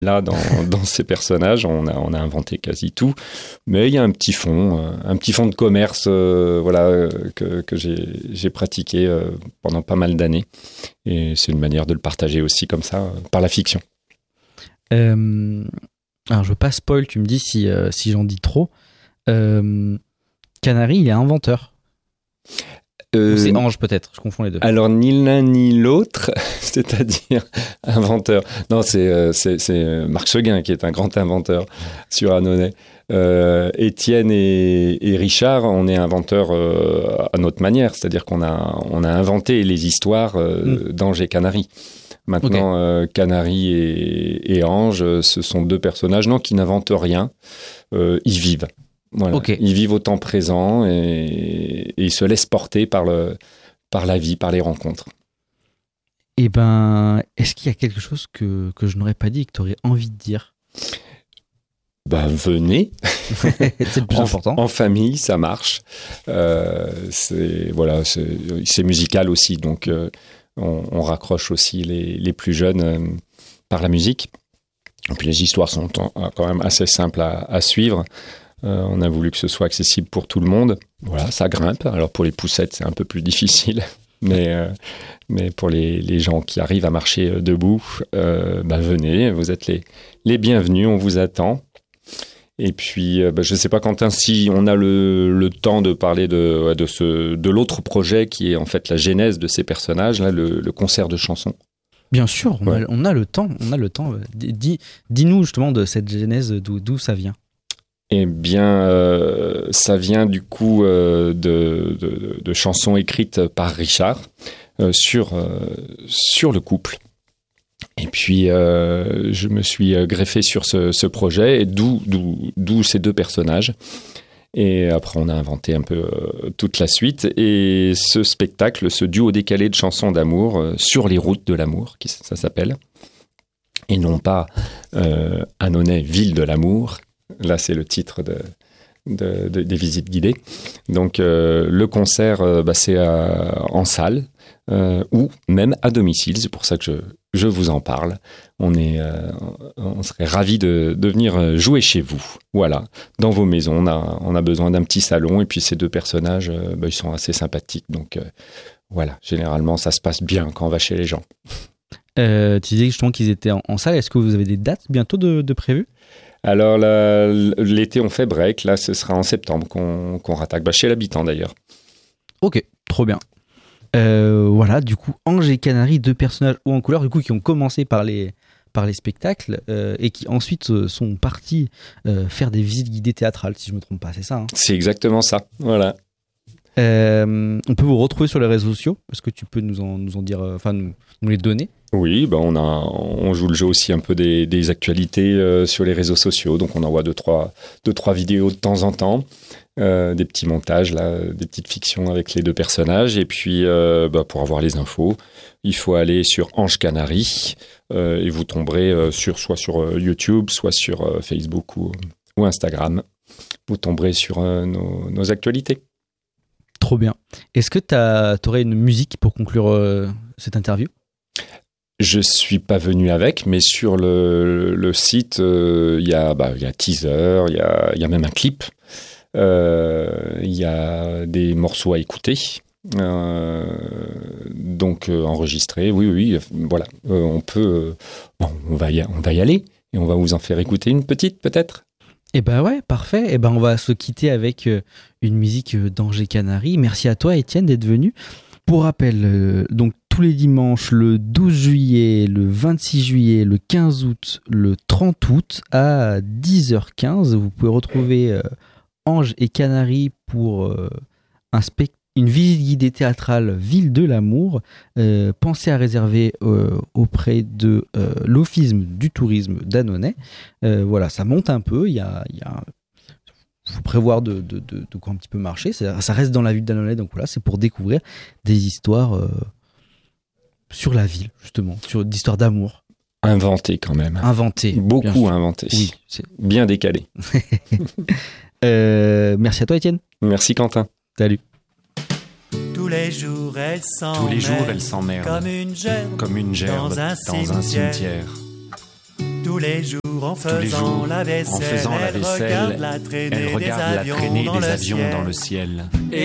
Là, dans ces personnages, on a inventé quasi tout, mais il y a un petit fond de commerce, que j'ai pratiqué pendant pas mal d'années, et c'est une manière de le partager aussi comme ça, par la fiction. Alors, je veux pas spoil, tu me dis si j'en dis trop. Canary, il est inventeur. Ou c'est Ange peut-être, je confonds les deux. Alors ni l'un ni l'autre, c'est-à-dire inventeur. Non, c'est Marc Seguin qui est un grand inventeur sur Annonay. Étienne et Richard, on est inventeurs à notre manière, c'est-à-dire qu'on a inventé les histoires d'Ange et Canary. Maintenant, Canary et Ange, ce sont deux personnages qui n'inventent rien, ils vivent. Voilà. Ils vivent au temps présent et ils se laissent porter par la vie, par les rencontres. Eh ben, est-ce qu'il y a quelque chose que je n'aurais pas dit et que tu aurais envie de dire ? Venez. C'est le plus important. En famille, ça marche. C'est musical aussi, donc on raccroche aussi les plus jeunes par la musique. Et puis les histoires sont quand même assez simples à suivre. On a voulu que ce soit accessible pour tout le monde. Voilà, ça grimpe. Alors pour les poussettes, c'est un peu plus difficile. Mais pour les gens qui arrivent à marcher debout, venez, vous êtes les bienvenus, on vous attend. Et puis, je ne sais pas, Quentin, si on a le temps de parler de l'autre projet qui est en fait la genèse de ces personnages, là, le concert de chansons. Bien sûr, on a le temps. Dis-nous justement de cette genèse, d'où ça vient. Eh bien, ça vient du coup de chansons écrites par Richard sur le couple. Et puis, je me suis greffé sur ce projet, et d'où ces deux personnages. Et après, on a inventé un peu toute la suite. Et ce spectacle, ce duo décalé de chansons d'amour sur les routes de l'amour, ça s'appelle. Et non pas Annonay, ville de l'amour. Là, c'est le titre des visites guidées. Donc, le concert, c'est en salle ou même à domicile. C'est pour ça que je vous en parle. On serait ravis de venir jouer chez vous. Voilà, dans vos maisons. On a besoin d'un petit salon. Et puis, ces deux personnages, ils sont assez sympathiques. Donc, voilà, généralement, ça se passe bien quand on va chez les gens. Tu disais justement qu'ils étaient en salle. Est-ce que vous avez des dates bientôt de prévues ? Alors, l'été, on fait break. Là, ce sera en septembre qu'on rattaque. Chez l'habitant, d'ailleurs. Ok, trop bien. Voilà, du coup, Ange et Canary, deux personnages hauts en couleur, du coup, qui ont commencé par les spectacles et qui ensuite sont partis faire des visites guidées théâtrales, si je ne me trompe pas, c'est ça, hein ? C'est exactement ça, voilà. On peut vous retrouver sur les réseaux sociaux. Est-ce que tu peux nous en dire, nous les donner ? Oui, on joue le jeu aussi un peu des actualités sur les réseaux sociaux. Donc on envoie deux, trois vidéos de temps en temps, des petits montages, là, des petites fictions avec les deux personnages. Et puis pour avoir les infos, il faut aller sur Ange Canary et vous tomberez soit sur YouTube, soit sur Facebook ou Instagram. Vous tomberez sur nos actualités. Trop bien. Est-ce que tu aurais une musique pour conclure cette interview ? Je suis pas venu avec, mais sur le site, il y a teaser, il y a même un clip, il y a des morceaux à écouter, donc enregistrés. Oui, voilà. On va y aller et on va vous en faire écouter une petite peut-être. Eh ben ouais, parfait. Eh ben on va se quitter avec une musique d'Ange et Canary. Merci à toi, Étienne, d'être venu. Pour rappel, donc tous les dimanches, le 12 juillet, le 26 juillet, le 15 août, le 30 août à 10h15, vous pouvez retrouver Ange et Canary pour une visite guidée théâtrale Ville de l'amour. Pensez à réserver auprès de l'Office du tourisme d'Annonay. Voilà, ça monte un peu, faut prévoir de quoi un petit peu marcher. Ça reste dans la ville d'Annonay, donc voilà, c'est pour découvrir des histoires sur la ville, justement, sur d'histoires d'amour. Inventées quand même. Inventées. Beaucoup inventées. Oui, bien décalées. Merci à toi, Étienne. Merci, Quentin. Salut. Tous les jours, elle s'emmerde s'emmerde comme une gerbe dans un cimetière. Tous Tous les jours en Tous les faisant jours, la en vaisselle, faisant la elle vaisselle, regarde la traînée elle des regarde la avions traînée dans des le avions ciel. dans le ciel.